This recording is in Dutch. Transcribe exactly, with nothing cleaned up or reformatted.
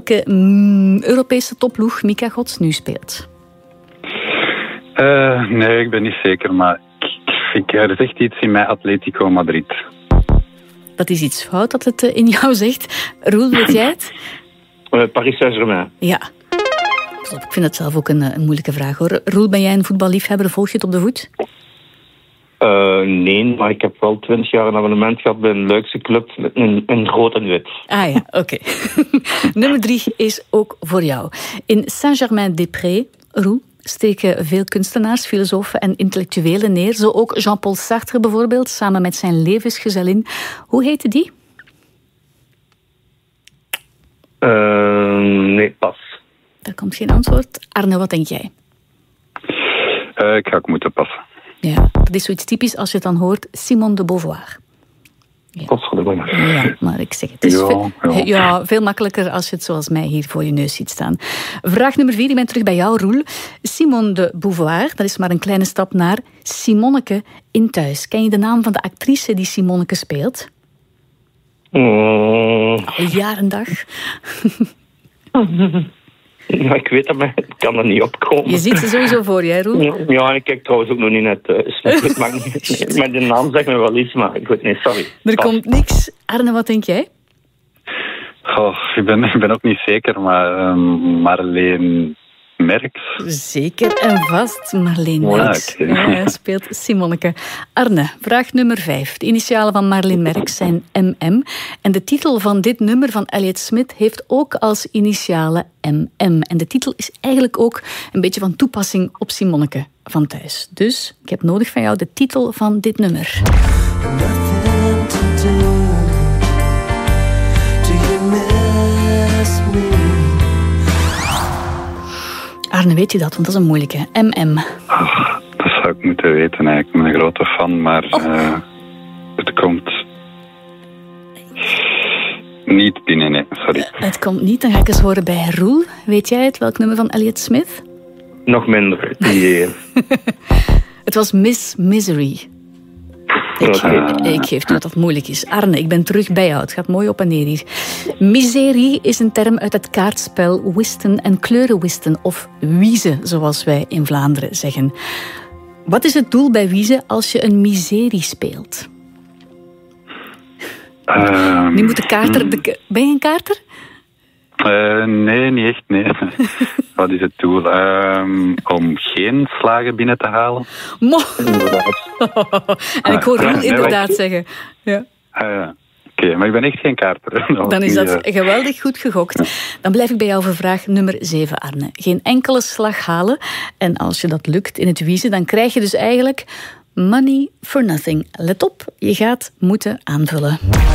welke mm, Europese topploeg Mika Gods nu speelt? Uh, nee, ik ben niet zeker, maar ik, ik, er zegt iets in mij Atletico Madrid. Dat is iets fout dat het in jou zegt. Roel, weet jij het? Uh, Paris Saint-Germain. Ja. Ik vind het zelf ook een, een moeilijke vraag, hoor. Roel, ben jij een voetballiefhebber? Volg je het op de voet? Uh, nee, maar ik heb wel twintig jaar een abonnement gehad bij een Luikse club met een, een rood en wit. Ah ja, oké. Okay. Nummer drie is ook voor jou. In Saint-Germain-des-Prés, Roel, steken veel kunstenaars, filosofen en intellectuelen neer. Zo ook Jean-Paul Sartre bijvoorbeeld, samen met zijn levensgezellin. Hoe heette die? Uh, nee, pas. Daar komt geen antwoord. Arne, wat denk jij? Uh, ik ga ook moeten passen. Ja, dat is zoiets typisch als je het dan hoort. Simone de Beauvoir. Ja. Ja, maar ik zeg het. Het is ja, veel, ja. ja, veel makkelijker als je het zoals mij hier voor je neus ziet staan. Vraag nummer vier, ik ben terug bij jou, Roel. Simone de Beauvoir, dat is maar een kleine stap naar Simonneke in Thuis. Ken je de naam van de actrice die Simonneke speelt? Mm. Al jaren dag. Ja, ik weet dat, maar ik kan er niet opkomen. Je ziet ze sowieso voor je, hè, Roel? Ja, en ik kijk trouwens ook nog niet naar thuis. Ik mag niet, met de naam zegt me wel iets, maar ik weet niet, sorry. Er komt niks. Arne, wat denk jij? Oh, ik, ben, ik ben ook niet zeker, maar um, Marleen Merks. Zeker en vast, Marleen Ja, Merks. okay. Ja, speelt Simonneke. Arne, vraag nummer vijf. De initialen van Marleen Merks zijn M M. En de titel van dit nummer van Elliott Smith heeft ook als initialen M M. En de titel is eigenlijk ook een beetje van toepassing op Simonneke van Thuis. Dus ik heb nodig van jou de titel van dit nummer. Nothing to do. Do you miss me? Arne, weet je dat? Want dat is een moeilijke. M M. Oh, dat zou ik moeten weten eigenlijk. Ik ben een grote fan, maar Oh. uh, het komt niet binnen, nee, sorry. Uh, het komt niet, dan ga ik eens horen bij Roel. Weet jij het, welk nummer van Elliott Smith? Nog minder. Die, Het was Miss Misery. Ik, Okay. ik geef toe dat dat moeilijk is. Arne, ik ben terug bij jou. Het gaat mooi op en neer hier. Miserie is een term uit het kaartspel Wisten en kleurenwisten, of wiezen, zoals wij in Vlaanderen zeggen. Wat is het doel bij wiezen als je een miserie speelt? Um, Nu moet de kaarter... De, ben je een kaarter? Uh, nee, niet echt, nee. Wat is het doel? Um, om geen slagen binnen te halen? Mo. En ik hoor Roel Ah, nee, inderdaad maar- zeggen. Ja. Uh, Oké, okay, maar ik ben echt geen kaarter. No, Dan is niet, dat uh, geweldig goed gegokt. Dan blijf ik bij jou voor vraag nummer zeven, Arne. Geen enkele slag halen. En als je dat lukt in het wiezen, dan krijg je dus eigenlijk money for nothing. Let op, je gaat moeten aanvullen.